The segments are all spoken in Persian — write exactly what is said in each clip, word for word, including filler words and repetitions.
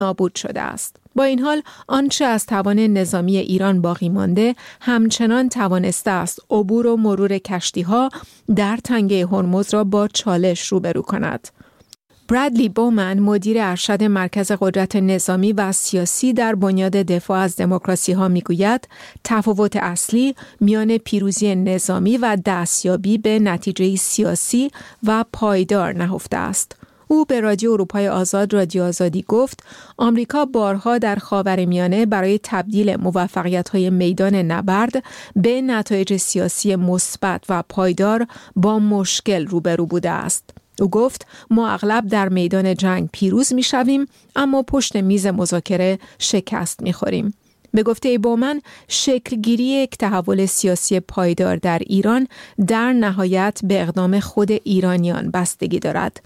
نابود شده است. با این حال آنچه از توان نظامی ایران باقی مانده همچنان توانسته است عبور و مرور کشتی‌ها در تنگه هرمز را با چالش روبرو کند. برادلی بومن، مدیر ارشد مرکز قدرت نظامی و سیاسی در بنیاد دفاع از دموکراسی ها میگوید تفاوت اصلی میان پیروزی نظامی و دستیابی به نتیجه سیاسی و پایدار نهفته است. او به رادیو اروپای آزاد رادیو آزادی گفت آمریکا بارها در خاورمیانه برای تبدیل موفقیت‌های میدان نبرد به نتایج سیاسی مثبت و پایدار با مشکل روبرو بوده است. او گفت ما اغلب در میدان جنگ پیروز می شویم اما پشت میز مذاکره شکست می خوریم. به گفته بومن شکلگیری یک تحول سیاسی پایدار در ایران در نهایت به اقدام خود ایرانیان بستگی دارد.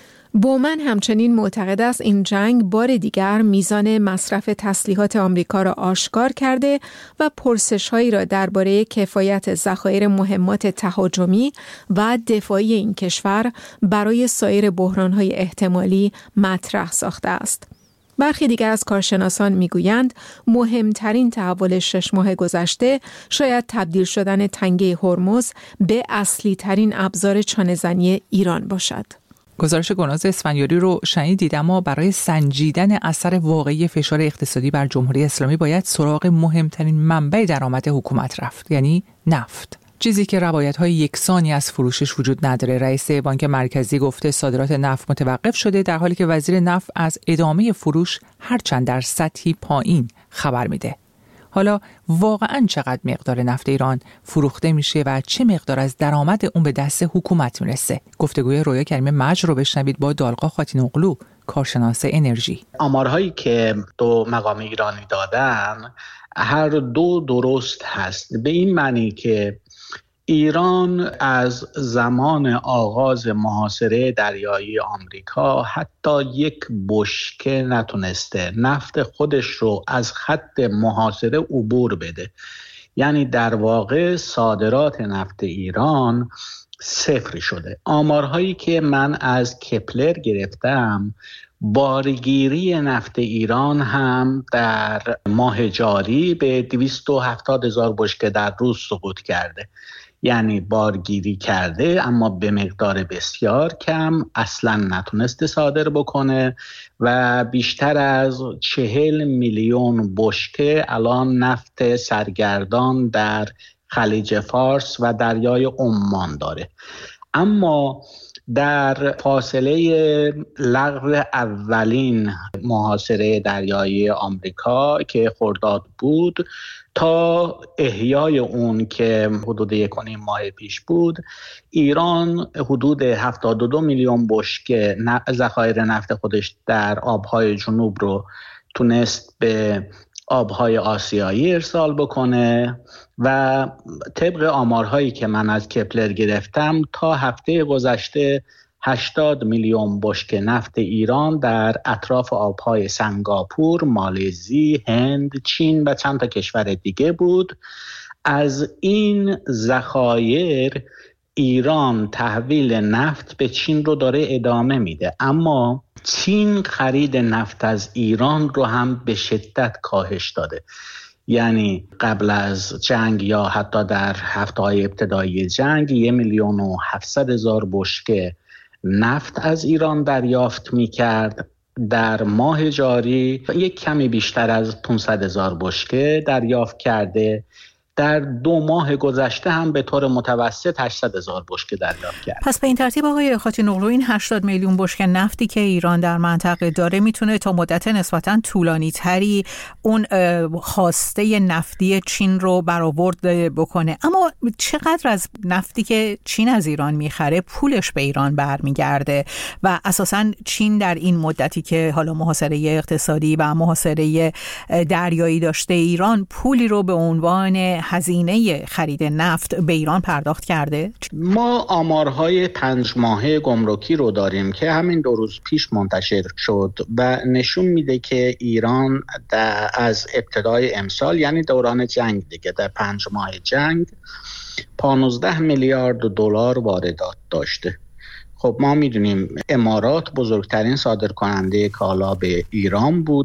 بومن همچنین معتقد است این جنگ بار دیگر میزان مصرف تسلیحات آمریکا را آشکار کرده و پرسش‌هایی را درباره کفایت ذخایر مهمات تهاجمی و دفاعی این کشور برای سایر بحران‌های احتمالی مطرح ساخته است. برخی دیگر از کارشناسان میگویند مهمترین تحول شش ماه گذشته شاید تبدیل شدن تنگه هرمز به اصلی ترین ابزار چانه‌زنی ایران باشد. گزارش گناز اسفندیاری رو شنیدید، اما برای سنجیدن اثر واقعی فشار اقتصادی بر جمهوری اسلامی باید سراغ مهمترین منبع درآمد حکومت رفت، یعنی نفت. چیزی که روایت‌های یکسانی از فروشش وجود نداره. رئیس بانک مرکزی گفته صادرات نفت متوقف شده، در حالی که وزیر نفت از ادامه فروش هرچند در سطحی پایین خبر میده. حالا واقعاً چقدر مقدار نفت ایران فروخته میشه و چه مقدار از درآمد اون به دست حکومت میرسه؟ گفتگوی رویا کریمه مجد رو بشنوید با دالقا خاتین‌اوغلو، کارشناس انرژی. آمارهایی که دو مقام ایرانی دادن هر دو درست هست، به این معنی که ایران از زمان آغاز محاصره دریایی آمریکا حتی یک بشکه نتونسته نفت خودش رو از خط محاصره عبور بده. یعنی در واقع صادرات نفت ایران صفر شده. آمارهایی که من از کپلر گرفتم، بارگیری نفت ایران هم در ماه جاری به دویست و هفتاد هزار بشکه در روز سقوط کرده. یعنی بارگیری کرده اما به مقدار بسیار کم، اصلا نتونسته صادر بکنه و بیشتر از چهل میلیون بشکه الان نفت سرگردان در خلیج فارس و دریای عمان داره. اما در فاصله لغو اولین محاصره دریایی آمریکا که خرداد بود تا احیای اون که حدود یک و نیم ماه پیش بود، ایران حدود هفتاد و دو میلیون بشکه ذخایر نفت خودش در آبهای جنوب رو تونست به آبهای آسیایی ارسال بکنه و طبق آمارهایی که من از کپلر گرفتم تا هفته گذشته هشتاد میلیون بشکه نفت ایران در اطراف آبهای سنگاپور، مالزی، هند، چین و چند تا کشور دیگه بود. از این ذخایر ایران تحویل نفت به چین رو داره ادامه میده، اما چین خرید نفت از ایران رو هم به شدت کاهش داده. یعنی قبل از جنگ یا حتی در هفته‌های ابتدایی جنگ یک میلیون و هفتصد هزار بشکه نفت از ایران دریافت می‌کرد. در ماه جاری یک کمی بیشتر از پانصد هزار بشکه دریافت کرده. در دو ماه گذشته هم به طور متوسط هشتصد هزار بشکه دریافت کرد. پس به این ترتیب آقای خاتین‌اوغلو این هشتاد میلیون بشکه نفتی که ایران در منطقه داره میتونه تا مدت نسبتاً طولانی تری اون خواسته نفتی چین رو برآورد بکنه. اما چقدر از نفتی که چین از ایران میخره پولش به ایران برمیگرده و اساساً چین در این مدتی که حالا محاصره اقتصادی و محاصره دریایی داشته ایران پولی رو به عنوان هزینه خرید نفت به ایران پرداخت کرده؟ ما آمارهای پنج ماهه گمرکی رو داریم که همین دو روز پیش منتشر شد و نشون میده که ایران از ابتدای امسال، یعنی دوران جنگ دیگه، در پنج ماه جنگ پانزده میلیارد دلار واردات داشته. خب ما میدونیم امارات بزرگترین صادرکننده کالا به ایران بود